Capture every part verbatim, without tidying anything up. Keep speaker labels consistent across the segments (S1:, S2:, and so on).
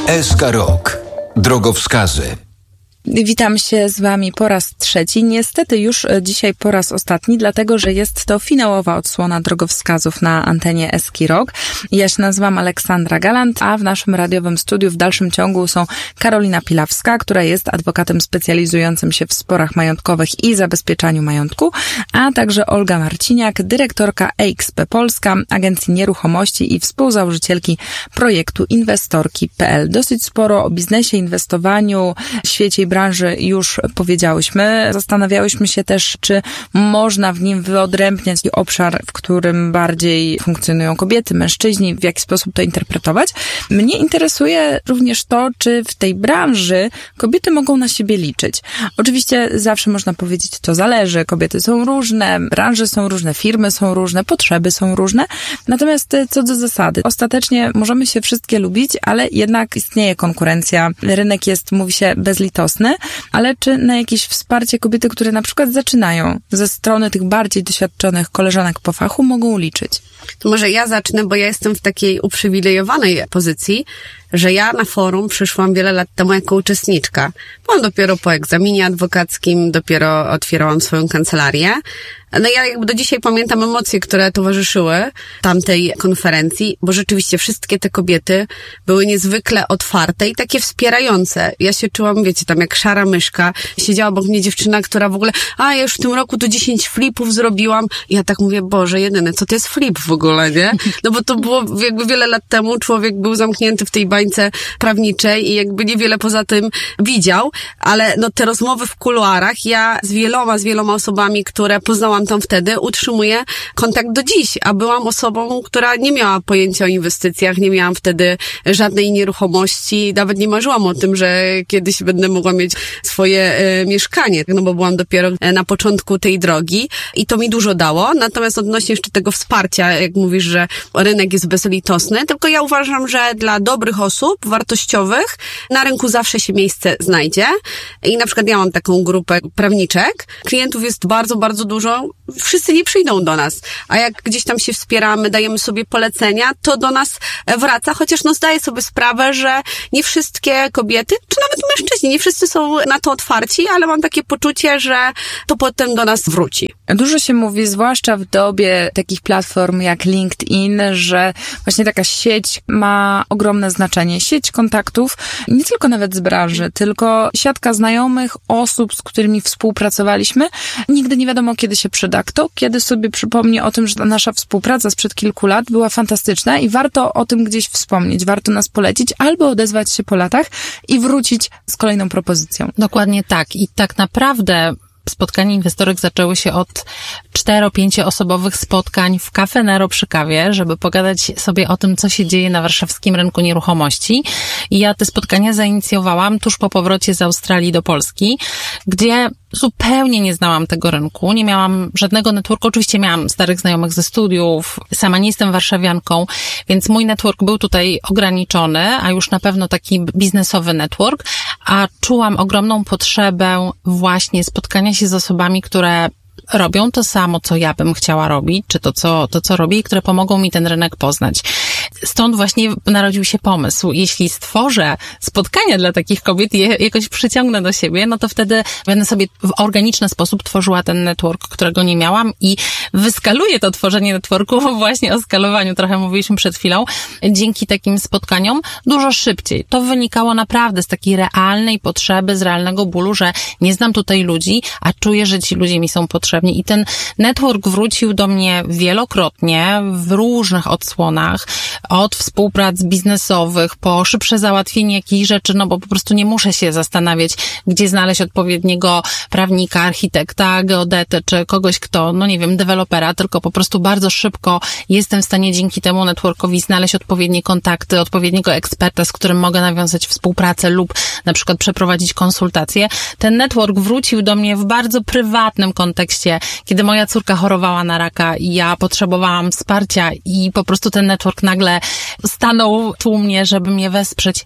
S1: S K Rok. Drogowskazy.
S2: Witam się z Wami po raz trzeci. Niestety już dzisiaj po raz ostatni, dlatego że jest to finałowa odsłona drogowskazów na antenie S K Rok. Ja się nazywam Aleksandra Galant, a w naszym radiowym studiu w dalszym ciągu są Karolina Pilawska, która jest adwokatem specjalizującym się w sporach majątkowych i zabezpieczaniu majątku, a także Olga Marciniak, dyrektorka E X P Polska, agencji nieruchomości i współzałożycielki projektu inwestorki kropka p l. Dosyć sporo o biznesie, inwestowaniu, świecie i branży już powiedziałyśmy. Zastanawiałyśmy się też, czy można w nim wyodrębniać obszar, w którym bardziej funkcjonują kobiety, mężczyźni, w jaki sposób to interpretować. Mnie interesuje również to, czy w tej branży kobiety mogą na siebie liczyć. Oczywiście zawsze można powiedzieć, to zależy. Kobiety są różne, branże są różne, firmy są różne, potrzeby są różne. Natomiast co do zasady, ostatecznie możemy się wszystkie lubić, ale jednak istnieje konkurencja. Rynek jest, mówi się, bezlitosny. Ale czy na jakieś wsparcie kobiety, które na przykład zaczynają ze strony tych bardziej doświadczonych koleżanek po fachu, mogą liczyć?
S3: To może ja zacznę, bo ja jestem w takiej uprzywilejowanej pozycji, że ja na forum przyszłam wiele lat temu jako uczestniczka. Byłam dopiero po egzaminie adwokackim, dopiero otwierałam swoją kancelarię. No ja jakby do dzisiaj pamiętam emocje, które towarzyszyły tamtej konferencji, bo rzeczywiście wszystkie te kobiety były niezwykle otwarte i takie wspierające. Ja się czułam, wiecie, tam jak szara myszka. Siedziała obok mnie dziewczyna, która w ogóle, a ja już w tym roku to dziesięć flipów zrobiłam. I ja tak mówię, Boże, jedyne, co to jest flip w ogóle, nie? No bo to było jakby wiele lat temu, człowiek był zamknięty w tej bańce prawniczej i jakby niewiele poza tym widział, ale no te rozmowy w kuluarach, ja z wieloma, z wieloma osobami, które poznałam tam wtedy, utrzymuję kontakt do dziś, a byłam osobą, która nie miała pojęcia o inwestycjach, nie miałam wtedy żadnej nieruchomości, nawet nie marzyłam o tym, że kiedyś będę mogła mieć swoje e, mieszkanie, no bo byłam dopiero na początku tej drogi i to mi dużo dało, natomiast odnośnie jeszcze tego wsparcia, jak mówisz, że rynek jest bezlitosny, tylko ja uważam, że dla dobrych osób, wartościowych, na rynku zawsze się miejsce znajdzie i na przykład ja mam taką grupę prawniczek, klientów jest bardzo, bardzo dużo, wszyscy nie przyjdą do nas, a jak gdzieś tam się wspieramy, dajemy sobie polecenia, to do nas wraca, chociaż no zdaję sobie sprawę, że nie wszystkie kobiety, czy nawet mężczyźni, nie wszyscy są na to otwarci, ale mam takie poczucie, że to potem do nas wróci.
S2: Dużo się mówi, zwłaszcza w dobie takich platform jak LinkedIn, że właśnie taka sieć ma ogromne znaczenie. Sieć kontaktów, nie tylko nawet z branży, tylko siatka znajomych, osób, z którymi współpracowaliśmy. Nigdy nie wiadomo, kiedy się przyda. Kto kiedy sobie przypomni o tym, że ta nasza współpraca sprzed kilku lat była fantastyczna i warto o tym gdzieś wspomnieć, warto nas polecić albo odezwać się po latach i wrócić z kolejną propozycją.
S4: Dokładnie tak. I tak naprawdę spotkania inwestorek zaczęły się od cztero-pięcioosobowych spotkań w Cafe Nero przy kawie, żeby pogadać sobie o tym, co się dzieje na warszawskim rynku nieruchomości. I ja te spotkania zainicjowałam tuż po powrocie z Australii do Polski, gdzie zupełnie nie znałam tego rynku, nie miałam żadnego networku. Oczywiście miałam starych znajomych ze studiów, sama nie jestem warszawianką, więc mój network był tutaj ograniczony, a już na pewno taki biznesowy network, a czułam ogromną potrzebę właśnie spotkania się z osobami, które robią to samo, co ja bym chciała robić, czy to, co, to, co robię, i które pomogą mi ten rynek poznać. Stąd właśnie narodził się pomysł. Jeśli stworzę spotkania dla takich kobiet i je jakoś przyciągnę do siebie, no to wtedy będę sobie w organiczny sposób tworzyła ten network, którego nie miałam, i wyskaluję to tworzenie networku, właśnie o skalowaniu trochę mówiliśmy przed chwilą, dzięki takim spotkaniom dużo szybciej. To wynikało naprawdę z takiej realnej potrzeby, z realnego bólu, że nie znam tutaj ludzi, a czuję, że ci ludzie mi są potrzebni. I ten network wrócił do mnie wielokrotnie w różnych odsłonach, od współprac biznesowych po szybsze załatwienie jakichś rzeczy, no bo po prostu nie muszę się zastanawiać, gdzie znaleźć odpowiedniego prawnika, architekta, geodety, czy kogoś, kto, no nie wiem, dewelopera, tylko po prostu bardzo szybko jestem w stanie dzięki temu networkowi znaleźć odpowiednie kontakty, odpowiedniego eksperta, z którym mogę nawiązać współpracę lub na przykład przeprowadzić konsultacje. Ten network wrócił do mnie w bardzo prywatnym kontekście, kiedy moja córka chorowała na raka i ja potrzebowałam wsparcia i po prostu ten network nagle stanął tu mnie, żeby mnie wesprzeć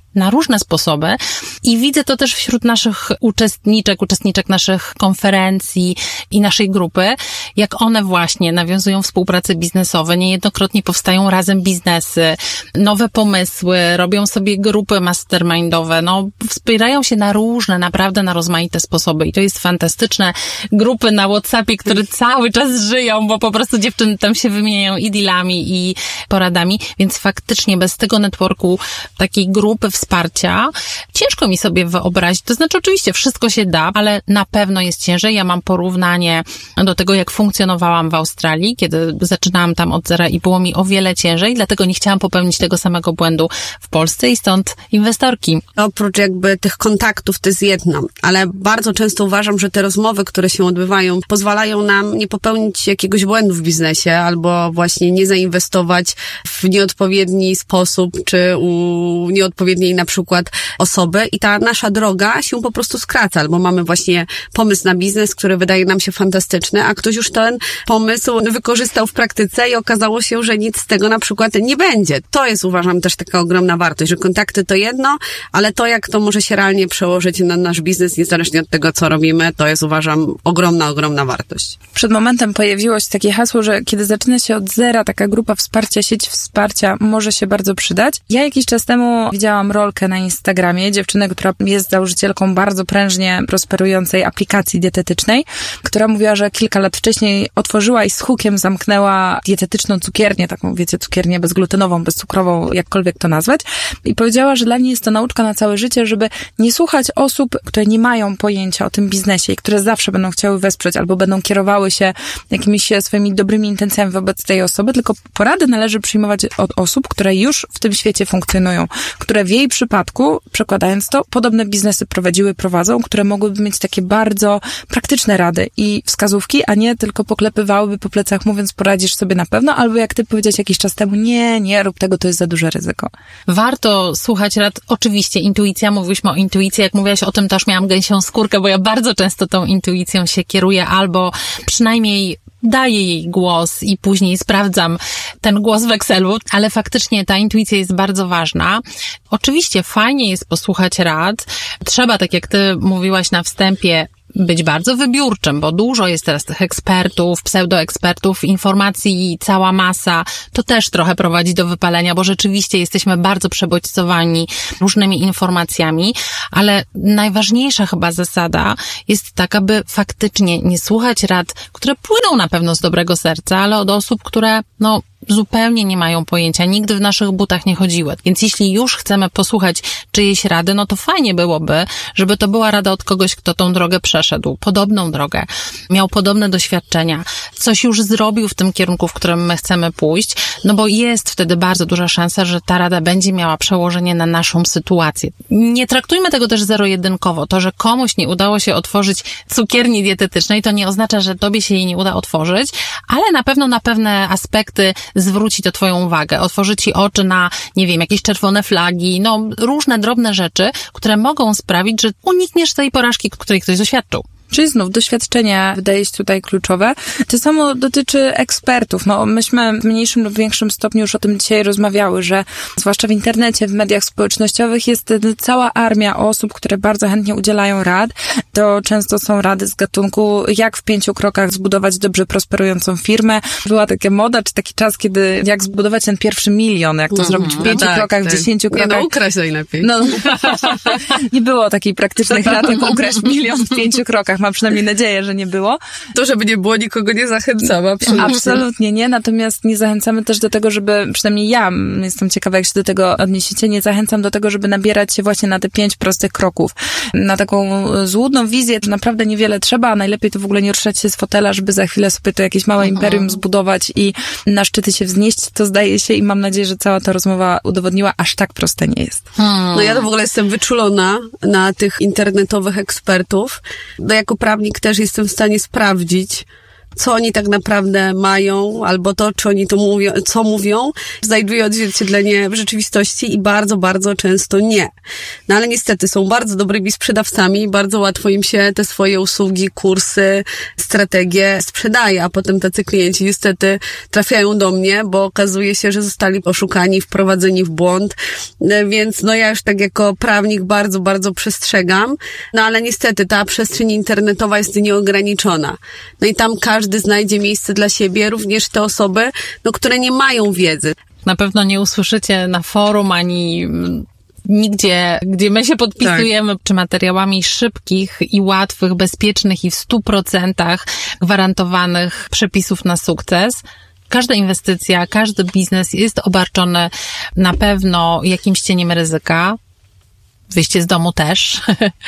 S4: na różne sposoby i widzę to też wśród naszych uczestniczek, uczestniczek naszych konferencji i naszej grupy, jak one właśnie nawiązują współprace biznesowe, niejednokrotnie powstają razem biznesy, nowe pomysły, robią sobie grupy mastermindowe, no wspierają się na różne, naprawdę na rozmaite sposoby i to jest fantastyczne. Grupy na WhatsAppie, które cały czas żyją, bo po prostu dziewczyny tam się wymieniają i dealami, i poradami, więc faktycznie bez tego networku, takiej grupy wsparcia, ciężko mi sobie wyobrazić. To znaczy oczywiście wszystko się da, ale na pewno jest ciężej. Ja mam porównanie do tego, jak funkcjonowałam w Australii, kiedy zaczynałam tam od zera i było mi o wiele ciężej, dlatego nie chciałam popełnić tego samego błędu w Polsce i stąd inwestorki.
S3: Oprócz jakby tych kontaktów to jest jedno, ale bardzo często uważam, że te rozmowy, które się odbywają, pozwalają nam nie popełnić jakiegoś błędu w biznesie albo właśnie nie zainwestować w nieodpowiedni sposób, czy u nieodpowiedniej na przykład osoby i ta nasza droga się po prostu skraca, albo mamy właśnie pomysł na biznes, który wydaje nam się fantastyczny, a ktoś już ten pomysł wykorzystał w praktyce i okazało się, że nic z tego na przykład nie będzie. To jest, uważam, też taka ogromna wartość, że kontakty to jedno, ale to, jak to może się realnie przełożyć na nasz biznes, niezależnie od tego, co robimy, to jest, uważam, ogromna, ogromna wartość.
S2: Przed momentem pojawiło się takie hasło, że kiedy zaczyna się od zera, taka grupa wsparcia, sieć wsparcia może się bardzo przydać. Ja jakiś czas temu widziałam rolkę na Instagramie dziewczyny, która jest założycielką bardzo prężnie prosperującej aplikacji dietetycznej, która mówiła, że kilka lat wcześniej otworzyła i z hukiem zamknęła dietetyczną cukiernię, taką, wiecie, cukiernię bezglutenową, bezcukrową, jakkolwiek to nazwać. I powiedziała, że dla niej jest to nauczka na całe życie, żeby nie słuchać osób, które nie mają pojęcia o tym biznesie i które zawsze będą chciały wesprzeć albo będą kierowały się jakimiś swoimi dobrymi intencjami wobec tej osoby, tylko porady należy przyjmować od osób, które już w tym świecie funkcjonują, które w jej przypadku, przekładając to, podobne biznesy prowadziły, prowadzą, które mogłyby mieć takie bardzo praktyczne rady i wskazówki, a nie tylko poklepywałyby po plecach, mówiąc, poradzisz sobie na pewno, albo jak ty powiedziałeś jakiś czas temu, nie, nie rób tego, to jest za duże ryzyko.
S4: Warto słuchać rad. Oczywiście intuicja, mówiliśmy o intuicji, jak mówiłaś o tym, też miałam gęsią skórkę, bo ja bardzo często tą intuicją się kieruję, albo przynajmniej daję jej głos i później sprawdzam ten głos w Excelu, ale faktycznie ta intuicja jest bardzo ważna. Oczywiście fajnie jest posłuchać rad. Trzeba, tak jak ty mówiłaś na wstępie, być bardzo wybiórczym, bo dużo jest teraz tych ekspertów, pseudoekspertów, informacji cała masa. To też trochę prowadzi do wypalenia, bo rzeczywiście jesteśmy bardzo przebodźcowani różnymi informacjami, ale najważniejsza chyba zasada jest taka, by faktycznie nie słuchać rad, które płyną na pewno z dobrego serca, ale od osób, które, no, zupełnie nie mają pojęcia, nigdy w naszych butach nie chodziły. Więc jeśli już chcemy posłuchać czyjejś rady, no to fajnie byłoby, żeby to była rada od kogoś, kto tą drogę przeszedł, podobną drogę, miał podobne doświadczenia, coś już zrobił w tym kierunku, w którym my chcemy pójść, no bo jest wtedy bardzo duża szansa, że ta rada będzie miała przełożenie na naszą sytuację. Nie traktujmy tego też zero-jedynkowo. To, że komuś nie udało się otworzyć cukierni dietetycznej, to nie oznacza, że tobie się jej nie uda otworzyć, ale na pewno na pewne aspekty zwróci to twoją uwagę, otworzy ci oczy na, nie wiem, jakieś czerwone flagi, no różne drobne rzeczy, które mogą sprawić, że unikniesz tej porażki, której ktoś doświadczył.
S2: Czyli znów doświadczenia wydaje się tutaj kluczowe. To samo dotyczy ekspertów. No, myśmy w mniejszym lub większym stopniu już o tym dzisiaj rozmawiały, że zwłaszcza w internecie, w mediach społecznościowych jest cała armia osób, które bardzo chętnie udzielają rad. To często są rady z gatunku, jak w pięciu krokach zbudować dobrze prosperującą firmę. Była taka moda, czy taki czas, kiedy jak zbudować ten pierwszy milion, jak to mm, zrobić w pięciu
S3: tak,
S2: krokach,
S3: tak.
S2: w dziesięciu krokach.
S3: Nie, no ukraść najlepiej.
S2: No, nie było takich praktycznych rad, jak ukraść milion w pięciu krokach. Mam przynajmniej nadzieję, że nie było.
S3: To, żeby nie było, nikogo nie zachęcam, absolutnie.
S2: Absolutnie nie, natomiast nie zachęcamy też do tego, żeby, przynajmniej ja jestem ciekawa, jak się do tego odniesiecie, nie zachęcam do tego, żeby nabierać się właśnie na te pięć prostych kroków. Na taką złudną wizję, że naprawdę niewiele trzeba, a najlepiej to w ogóle nie ruszać się z fotela, żeby za chwilę sobie to jakieś małe imperium zbudować i na szczyty się wznieść, to zdaje się i mam nadzieję, że cała ta rozmowa udowodniła, aż tak proste nie jest.
S3: Hmm. No ja to w ogóle jestem wyczulona na tych internetowych ekspertów. No jako prawnik też jestem w stanie sprawdzić, co oni tak naprawdę mają, albo to, czy oni to mówią, co mówią, znajduje odzwierciedlenie w rzeczywistości i bardzo, bardzo często nie. No ale niestety są bardzo dobrymi sprzedawcami, bardzo łatwo im się te swoje usługi, kursy, strategie sprzedaje, a potem tacy klienci niestety trafiają do mnie, bo okazuje się, że zostali oszukani, wprowadzeni w błąd, więc no ja już tak jako prawnik bardzo, bardzo przestrzegam, no ale niestety ta przestrzeń internetowa jest nieograniczona. No i tam każdy znajdzie miejsce dla siebie, również te osoby, no, które nie mają wiedzy.
S4: Na pewno nie usłyszycie na forum ani nigdzie, gdzie my się podpisujemy, tak, czy materiałami szybkich i łatwych, bezpiecznych i w stu procentach gwarantowanych przepisów na sukces. Każda inwestycja, każdy biznes jest obarczony na pewno jakimś cieniem ryzyka. Wyjście z domu też.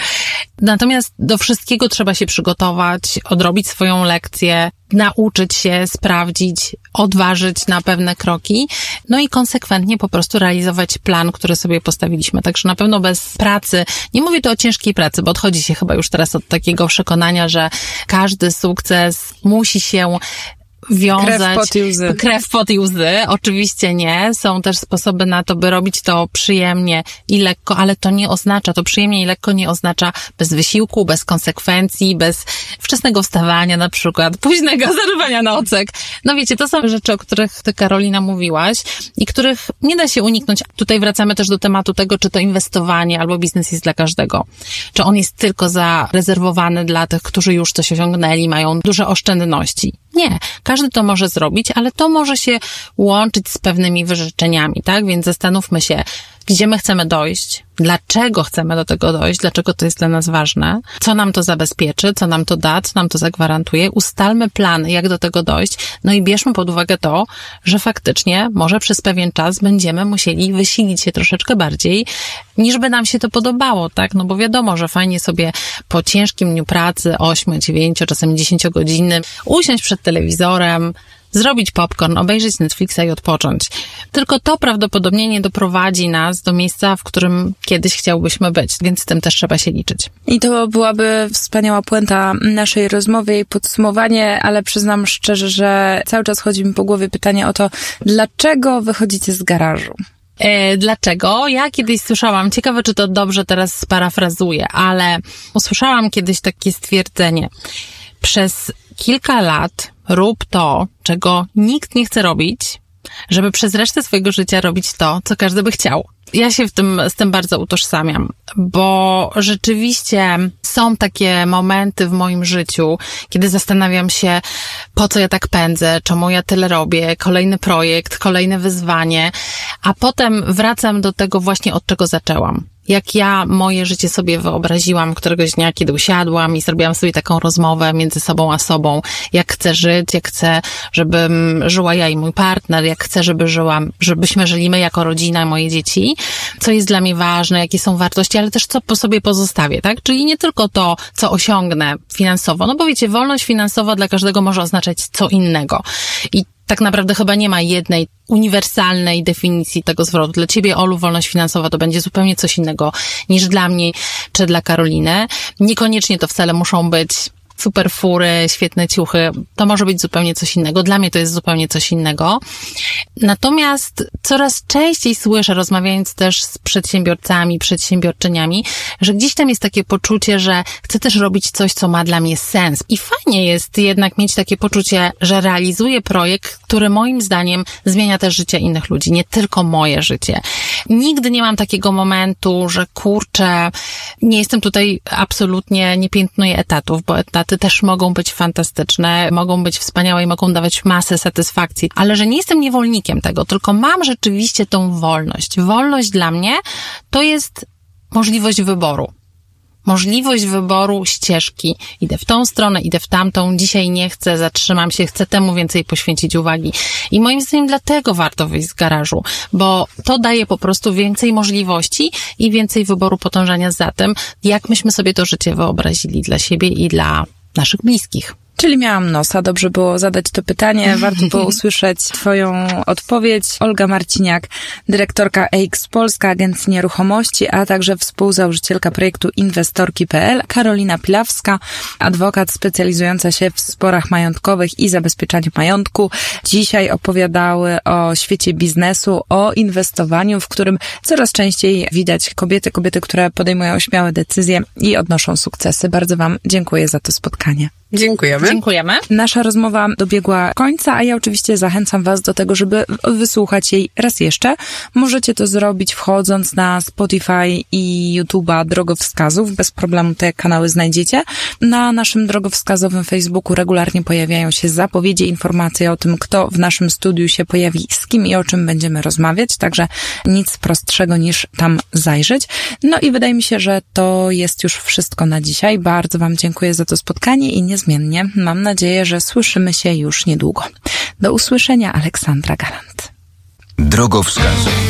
S4: Natomiast do wszystkiego trzeba się przygotować, odrobić swoją lekcję, nauczyć się, sprawdzić, odważyć na pewne kroki, no i konsekwentnie po prostu realizować plan, który sobie postawiliśmy. Także na pewno bez pracy, nie mówię tu o ciężkiej pracy, bo odchodzi się chyba już teraz od takiego przekonania, że każdy sukces musi się wiązać.
S2: Krew, pot i łzy.
S4: Krew, pot i łzy. Oczywiście nie. Są też sposoby na to, by robić to przyjemnie i lekko, ale to nie oznacza, to przyjemnie i lekko nie oznacza bez wysiłku, bez konsekwencji, bez wczesnego wstawania na przykład, późnego zarywania nocek. No wiecie, to są rzeczy, o których ty, Karolina, mówiłaś i których nie da się uniknąć. Tutaj wracamy też do tematu tego, czy to inwestowanie albo biznes jest dla każdego. Czy on jest tylko zarezerwowany dla tych, którzy już coś osiągnęli, mają duże oszczędności. Nie. Każdy to może zrobić, ale to może się łączyć z pewnymi wyrzeczeniami, tak? Więc zastanówmy się, gdzie my chcemy dojść, dlaczego chcemy do tego dojść, dlaczego to jest dla nas ważne, co nam to zabezpieczy, co nam to da, co nam to zagwarantuje. Ustalmy plan, jak do tego dojść, no i bierzmy pod uwagę to, że faktycznie może przez pewien czas będziemy musieli wysilić się troszeczkę bardziej, niż by nam się to podobało, tak? No bo wiadomo, że fajnie sobie po ciężkim dniu pracy, ośmiu, dziewięciu, czasem dziesięciogodzinnym, usiąść przed telewizorem, zrobić popcorn, obejrzeć Netflixa i odpocząć. Tylko to prawdopodobnie nie doprowadzi nas do miejsca, w którym kiedyś chciałbyśmy być, więc z tym też trzeba się liczyć.
S2: I to byłaby wspaniała puenta naszej rozmowy i podsumowanie, ale przyznam szczerze, że cały czas chodzi mi po głowie pytanie o to, dlaczego wychodzicie z garażu?
S4: E, dlaczego? Ja kiedyś słyszałam, ciekawe czy to dobrze teraz sparafrazuję, ale usłyszałam kiedyś takie stwierdzenie. Przez kilka lat rób to, czego nikt nie chce robić, żeby przez resztę swojego życia robić to, co każdy by chciał. Ja się w tym, z tym bardzo utożsamiam, bo rzeczywiście są takie momenty w moim życiu, kiedy zastanawiam się, po co ja tak pędzę, czemu ja tyle robię, kolejny projekt, kolejne wyzwanie, a potem wracam do tego właśnie, od czego zaczęłam. Jak ja moje życie sobie wyobraziłam któregoś dnia, kiedy usiadłam i zrobiłam sobie taką rozmowę między sobą a sobą, jak chcę żyć, jak chcę, żebym żyła ja i mój partner, jak chcę, żeby żyłam, żebyśmy żyli my jako rodzina, moje dzieci, co jest dla mnie ważne, jakie są wartości, ale też co po sobie pozostawię, tak? Czyli nie tylko to, co osiągnę finansowo, no bo wiecie, wolność finansowa dla każdego może oznaczać co innego. I tak naprawdę chyba nie ma jednej uniwersalnej definicji tego zwrotu. Dla ciebie, Olu, wolność finansowa to będzie zupełnie coś innego niż dla mnie czy dla Karoliny. Niekoniecznie to wcale muszą być super fury, świetne ciuchy. To może być zupełnie coś innego. Dla mnie to jest zupełnie coś innego. Natomiast coraz częściej słyszę, rozmawiając też z przedsiębiorcami, przedsiębiorczyniami, że gdzieś tam jest takie poczucie, że chcę też robić coś, co ma dla mnie sens. I fajnie jest jednak mieć takie poczucie, że realizuję projekt, który moim zdaniem zmienia też życie innych ludzi, nie tylko moje życie. Nigdy nie mam takiego momentu, że kurczę, nie jestem tutaj absolutnie, nie piętnuję etatów, bo etaty też mogą być fantastyczne, mogą być wspaniałe i mogą dawać masę satysfakcji, ale że nie jestem niewolnikiem tego, tylko mam rzeczywiście tą wolność. Wolność dla mnie to jest możliwość wyboru. Możliwość wyboru ścieżki. Idę w tą stronę, idę w tamtą, dzisiaj nie chcę, zatrzymam się, chcę temu więcej poświęcić uwagi. I moim zdaniem dlatego warto wyjść z garażu, bo to daje po prostu więcej możliwości i więcej wyboru podążania za tym, jak myśmy sobie to życie wyobrazili dla siebie i dla naszych bliskich.
S2: Czyli miałam nosa, dobrze było zadać to pytanie, warto było usłyszeć twoją odpowiedź. Olga Marciniak, dyrektorka E X Polska, Agencji Nieruchomości, a także współzałożycielka projektu inwestorki kropka p l. Karolina Pilawska, adwokat specjalizująca się w sporach majątkowych i zabezpieczaniu majątku. Dzisiaj opowiadały o świecie biznesu, o inwestowaniu, w którym coraz częściej widać kobiety, kobiety, które podejmują śmiałe decyzje i odnoszą sukcesy. Bardzo wam dziękuję za to spotkanie.
S3: Dziękujemy.
S4: Dziękujemy.
S2: Nasza rozmowa dobiegła końca, a ja oczywiście zachęcam was do tego, żeby wysłuchać jej raz jeszcze. Możecie to zrobić wchodząc na Spotify i YouTube'a Drogowskazów. Bez problemu te kanały znajdziecie. Na naszym drogowskazowym Facebooku regularnie pojawiają się zapowiedzi, informacje o tym, kto w naszym studiu się pojawi, z kim i o czym będziemy rozmawiać. Także nic prostszego niż tam zajrzeć. No i wydaje mi się, że to jest już wszystko na dzisiaj. Bardzo wam dziękuję za to spotkanie i nie Zmiennie. Mam nadzieję, że słyszymy się już niedługo. Do usłyszenia, Aleksandra Galant.
S1: Drogowskazy.